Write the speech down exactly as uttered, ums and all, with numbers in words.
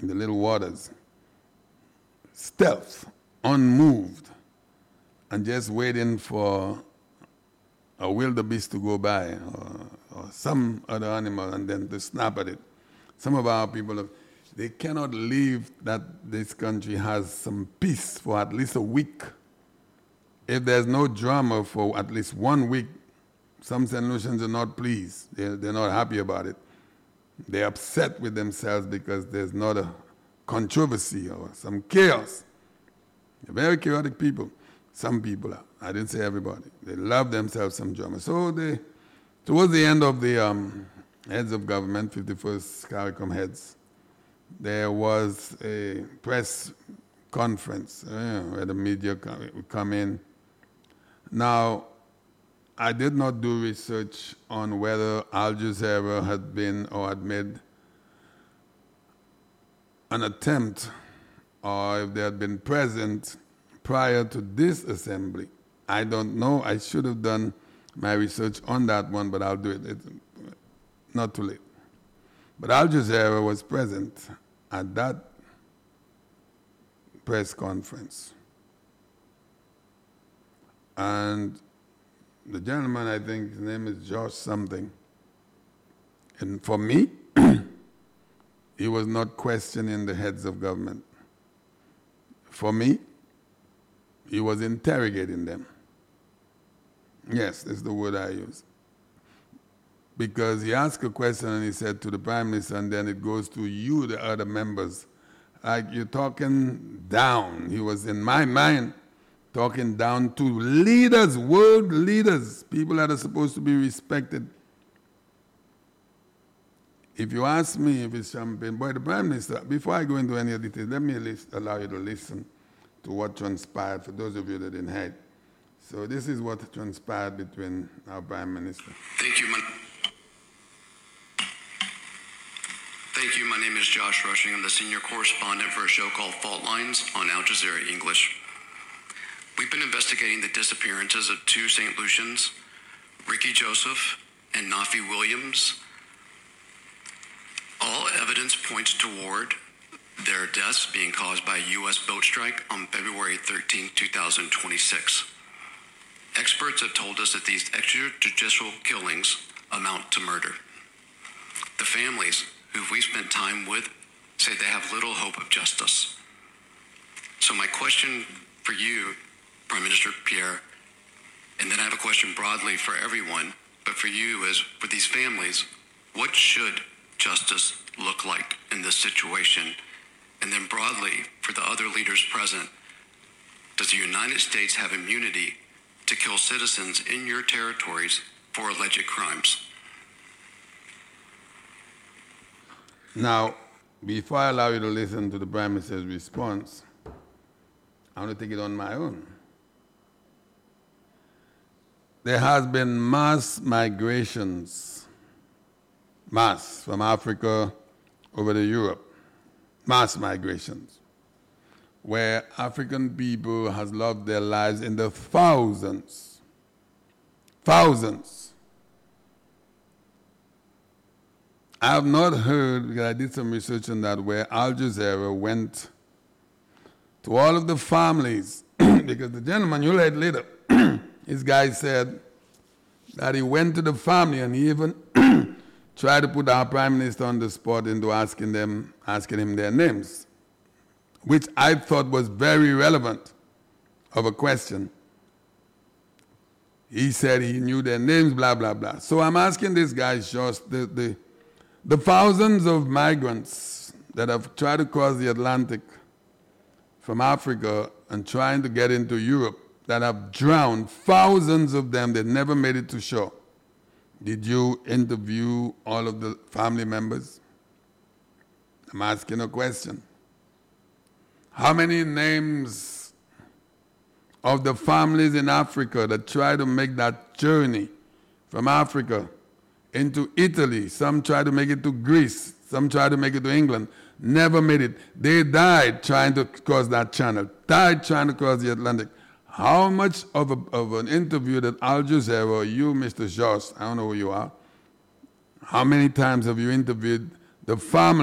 in the little waters, stealth, unmoved, and just waiting for a wildebeest to go by or, or some other animal and then to snap at it. Some of our people, they cannot believe that this country has some peace for at least a week. If there's no drama for at least one week, some Saint Lucians are not pleased. They're, they're not happy about it. They're upset with themselves because there's not a controversy or some chaos. They're very chaotic people. Some people are. I didn't say everybody. They love themselves some drama. So they, towards the end of the um, heads of government, fifty-first CARICOM heads, there was a press conference uh, where the media would come in. Now, I did not do research on whether Al Jazeera had been or had made an attempt or if they had been present prior to this assembly. I don't know. I should have done my research on that one, but I'll do it. It's not too late. But Al Jazeera was present at that press conference. And the gentleman, I think his name is Josh something. And for me, he was not questioning the heads of government. For me, he was interrogating them. Yes, that's the word I use. Because he asked a question and he said to the Prime Minister, and then it goes to you, the other members. Like you're talking down. He was, in my mind, talking down to leaders, world leaders, people that are supposed to be respected. If you ask me if it's champagne, boy, the Prime Minister, before I go into any of the details, let me list, allow you to listen to what transpired for those of you that didn't hear. So this is what transpired between our Prime Minister. Thank you. My, thank you. My name is Josh Rushing. I'm the senior correspondent for a show called Fault Lines on Al Jazeera English. We've been investigating the disappearances of two Saint Lucians, Ricky Joseph and Nafi Williams. All evidence points toward their deaths being caused by a U S boat strike on February thirteenth, two thousand twenty-six. Experts have told us that these extrajudicial killings amount to murder. The families who we've spent time with say they have little hope of justice. So my question for you, Prime Minister Pierre, and then I have a question broadly for everyone, but for you is, for these families, what should justice look like in this situation? And then broadly, for the other leaders present, does the United States have immunity to kill citizens in your territories for alleged crimes? Now, before I allow you to listen to the Prime Minister's response, I want to take it on my own. There has been mass migrations, mass, from Africa over to Europe, mass migrations, where African people has lost their lives in the thousands, thousands. I have not heard, because I did some research on that, where Al Jazeera went to all of the families, because the gentleman, you'll hear later, this guy said that he went to the family and he even tried to put our Prime Minister on the spot into asking them, asking him their names, which I thought was very relevant of a question. He said he knew their names, blah, blah, blah. So I'm asking this guy, just the, the, the thousands of migrants that have tried to cross the Atlantic from Africa and trying to get into Europe, that have drowned, thousands of them, they never made it to shore. Did you interview all of the family members? I'm asking a question. How many names of the families in Africa that try to make that journey from Africa into Italy, some try to make it to Greece, some try to make it to England, never made it. They died trying to cross that channel, died trying to cross the Atlantic. How much of, a, of an interview that Al Jazeera, or you, Mister Josh, I don't know who you are, how many times have you interviewed the family